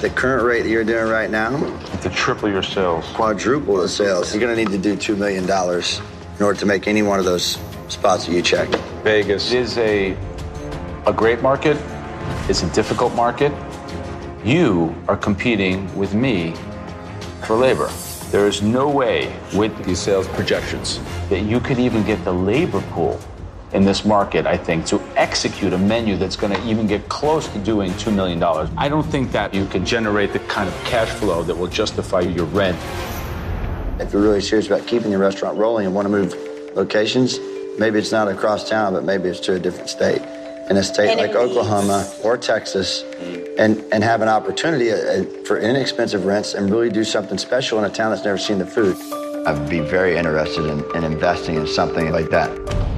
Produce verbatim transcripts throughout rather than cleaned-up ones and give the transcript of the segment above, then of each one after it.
the current rate that you're doing right now, to triple your sales, quadruple the sales, you're going to need to do two million dollars in order to make any one of those spots that you check. Vegas is a a great market. It's a difficult market. You are competing with me for labor. There is no way with these sales projections that you could even get the labor pool in this market, I think, to execute a menu that's going to even get close to doing two million dollars. I don't think that you can generate the kind of cash flow that will justify your rent. If you're really serious about keeping your restaurant rolling and want to move locations, maybe it's not across town, but maybe it's to a different state. In a state like Oklahoma or Texas, and, and have an opportunity for inexpensive rents and really do something special in a town that's never seen the food. I'd be very interested in, in investing in something like that.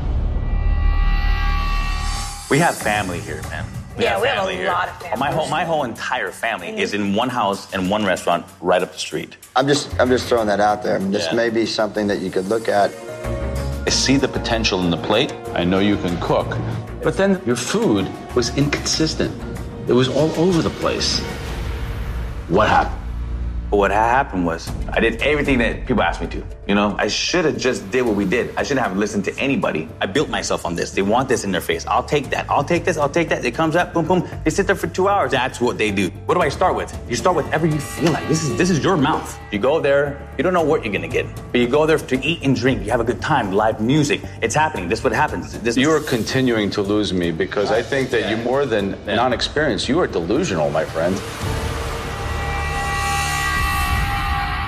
We have family here, man. We yeah, have we family have a here. lot of family. My whole, my whole entire family mm-hmm. is in one house and one restaurant right up the street. I'm just, I'm just throwing that out there. I mean, this yeah. may be something that you could look at. I see the potential in the plate. I know you can cook, but then your food was inconsistent. It was all over the place. What happened? What happened was I did everything that people asked me to. You know, I should have just did what we did. I shouldn't have listened to anybody. I built myself on this. They want this in their face. I'll take that. I'll take this. I'll take that. It comes up, boom, boom. They sit there for two hours. That's what they do. What do I start with? You start with whatever you feel like. This is this is your mouth. You go there, you don't know what you're gonna get, but you go there to eat and drink. You have a good time. Live music. It's happening. This is what happens. This you are continuing to lose me because I think that you're more than non-experienced. You are delusional, my friend.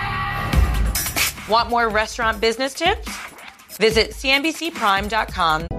Want more restaurant business tips? Visit C N B C Prime dot com.